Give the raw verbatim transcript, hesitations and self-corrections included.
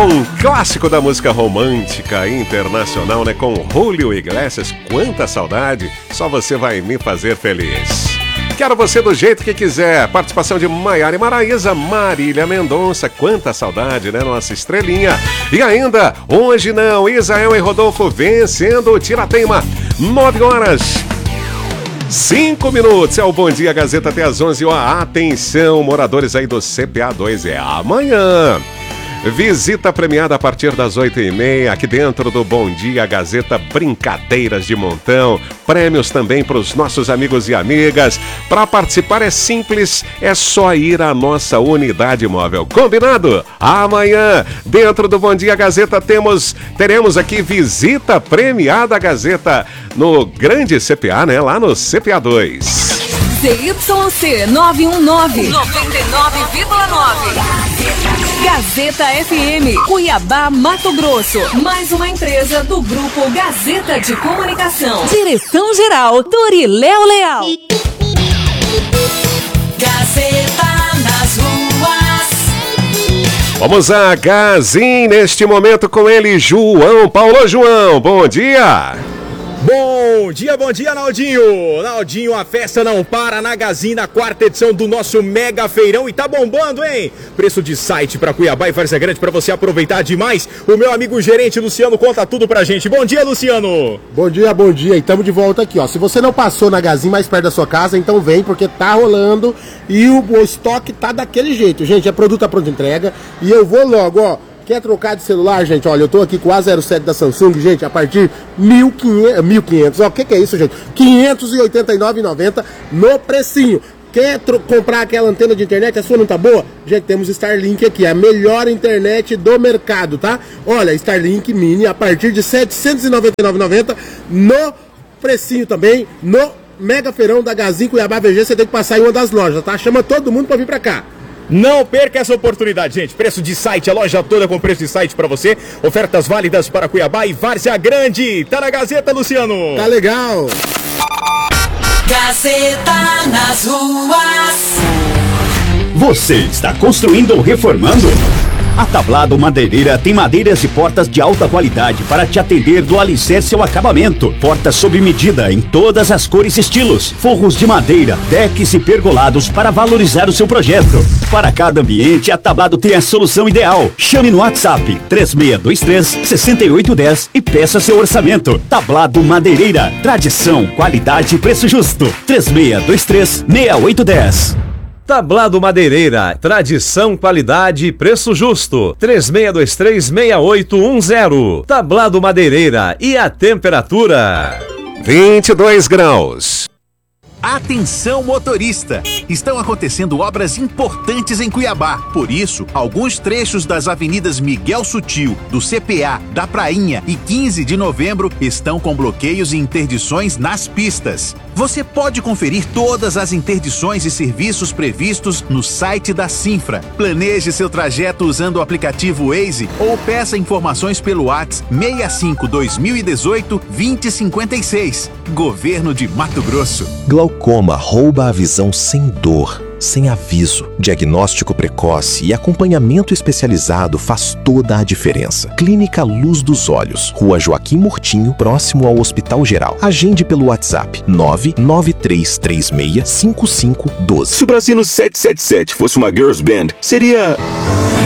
Um clássico da música romântica internacional, né? Com Julio Iglesias. Quanta saudade, só você vai me fazer feliz. Quero você do jeito que quiser. Participação de Maiara e Maraísa, Marília Mendonça. Quanta saudade, né? Nossa estrelinha. E ainda, hoje não, Isael e Rodolfo vencendo o Tirateima. Nove horas. Cinco minutos, é o Bom Dia Gazeta até às onze. Atenção, moradores aí do C P A dois, é amanhã. Visita premiada a partir das oito e meia, aqui dentro do Bom Dia Gazeta, brincadeiras de montão, prêmios também para os nossos amigos e amigas. Para participar é simples, é só ir à nossa unidade móvel. Combinado? Amanhã, dentro do Bom Dia Gazeta, temos, teremos aqui visita premiada Gazeta no grande C P A, né? Lá no C P A dois. Z Y C nove um nove, noventa e nove vírgula nove. Gazeta F M, Cuiabá, Mato Grosso. Mais uma empresa do Grupo Gazeta de Comunicação. Direção-geral, Doriléo Leal. Gazeta nas ruas. Vamos a Gazin neste momento com ele, João Paulo. João, bom dia. Bom dia, bom dia, Naldinho! Naldinho, a festa não para na Gazin, na quarta edição do nosso Mega Feirão, e tá bombando, hein? Preço de site para Cuiabá e Várzea Grande para você aproveitar demais. O meu amigo gerente Luciano conta tudo pra gente. Bom dia, Luciano! Bom dia, bom dia, e tamo de volta aqui, ó. Se você não passou na Gazin mais perto da sua casa, então vem, porque tá rolando e o, o estoque tá daquele jeito. Gente, é produto à pronta entrega e eu vou logo, ó. Quer trocar de celular, gente? Olha, eu tô aqui com o A zero sete da Samsung, gente, a partir de mil e quinhentos. Ó, o que que é isso, gente? quinhentos e oitenta e nove reais e noventa centavos no precinho. Quer comprar aquela antena de internet? A sua não tá boa? Gente, temos Starlink aqui, a melhor internet do mercado, tá? Olha, Starlink Mini a partir de setecentos e noventa e nove reais e noventa centavos no precinho também, no Mega Feirão da Gazin Cuiabá V G. Você tem que passar em uma das lojas, tá? Chama todo mundo pra vir pra cá. Não perca essa oportunidade, gente. Preço de site, a loja toda com preço de site para você. Ofertas válidas para Cuiabá e Várzea Grande. Tá na Gazeta, Luciano. Tá legal. Gazeta nas ruas. Você está construindo ou reformando? A Tablado Madeireira tem madeiras e portas de alta qualidade para te atender do alicerce ao acabamento. Portas sob medida em todas as cores e estilos. Forros de madeira, decks e pergolados para valorizar o seu projeto. Para cada ambiente, a Tablado tem a solução ideal. Chame no WhatsApp três seis dois três, seis oito um zero e peça seu orçamento. Tablado Madeireira. Tradição, qualidade e preço justo. três seis dois três, seis oito um zero. Tablado Madeireira, tradição, qualidade e preço justo. três seis dois três, seis oito um zero. Tablado Madeireira, e a temperatura? vinte e dois graus. Atenção, motorista! Estão acontecendo obras importantes em Cuiabá. Por isso, alguns trechos das avenidas Miguel Sutil, do C P A, da Prainha e quinze de novembro estão com bloqueios e interdições nas pistas. Você pode conferir todas as interdições e serviços previstos no site da Sinfra. Planeje seu trajeto usando o aplicativo Waze ou peça informações pelo WhatsApp seis cinco dois mil e dezoito, vinte cinquenta e seis. Governo de Mato Grosso. Glaucoma rouba a visão sem dor, sem aviso. Diagnóstico precoce e acompanhamento especializado faz toda a diferença. Clínica Luz dos Olhos, Rua Joaquim Murtinho, próximo ao Hospital Geral. Agende pelo WhatsApp nove nove três três seis, cinco cinco um dois. Se o Brasino sete sete sete fosse uma girls band, seria...